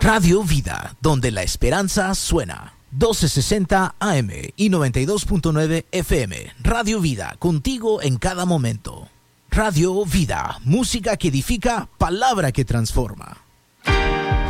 Radio Vida, donde la esperanza suena. 1260 AM y 92.9 FM. Radio Vida, contigo en cada momento. Radio Vida, música que edifica, palabra que transforma.